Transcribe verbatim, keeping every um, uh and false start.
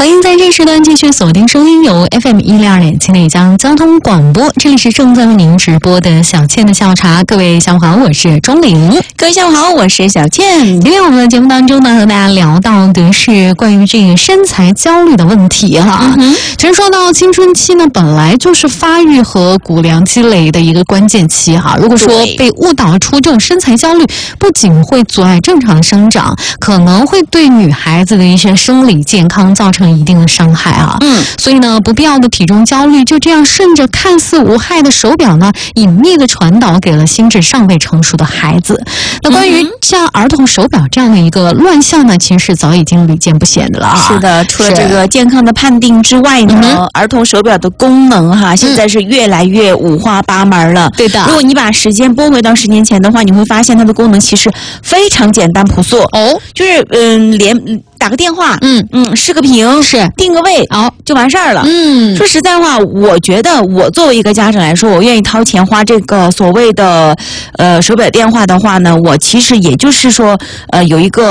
欢迎在这时段继续锁定收音由 F M 一零二点七内江交通广播，这里是正在为您直播的小倩的下午茶。各位下午好，我是钟玲。 各位下午好，我是小倩。 今天我们的节目当中呢，和大家聊到的是关于这个身材焦虑的问题哈。嗯、其实说到青春期呢，本来就是发育和骨量积累的一个关键期哈。如果说被误导出这种身材焦虑，不仅会阻碍正常生长，可能会对女孩子的一些生理健康造成一定的伤害啊。嗯，所以呢，不必要的体重焦虑就这样顺着看似无害的手表呢，隐秘的传导给了心智尚未成熟的孩子。那关于像儿童手表这样的一个乱象呢，其实是早已经屡见不鲜的了啊。 是的，除了这个健康的判定之外呢，嗯、儿童手表的功能哈，现在是越来越五花八门了。 对的， 如果你把时间拨回到十年前的话，你会发现它的功能其实非常简单朴素哦，就是嗯连。打个电话，嗯嗯，视个频， 是定个位， 好、哦、 就完事儿了。嗯，说实在话，我觉得我作为一个家长来说，我愿意掏钱花这个所谓的呃手表电话的话呢，我其实也就是说，呃，有一个